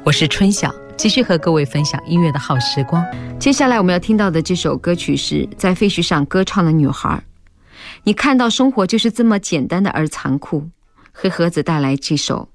我是春晓，继续和各位分享音乐的好时光。 接下来我们要听到的这首歌曲是在废墟上歌唱的女孩。你看到生活就是这么简单的而残酷，黑盒子带来这首